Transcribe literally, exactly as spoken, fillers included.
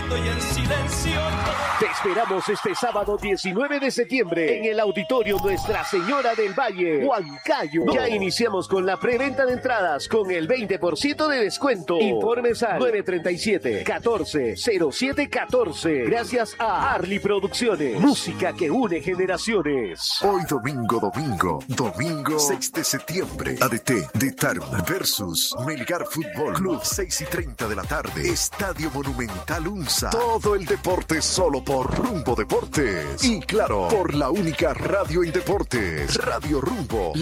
callando y en silencio. Te esperamos este sábado diecinueve de septiembre en el Auditorio Nuestra Señora del Valle, Huancayo. Ya iniciamos con la preventa de entradas con el veinte por ciento de descuento. Informes al nueve treinta y siete, catorce, cero siete catorce. Gracias a Arli Producciones, música que une generaciones. Hoy domingo, domingo, domingo seis de septiembre. A D T de Tarma versus Melgar Fútbol Club, seis y treinta de la tarde. Estadio Monumental Unsa. Todo el deporte solo por Rumbo Deportes. Y claro, por la única radio en deportes, Radio Rumbo.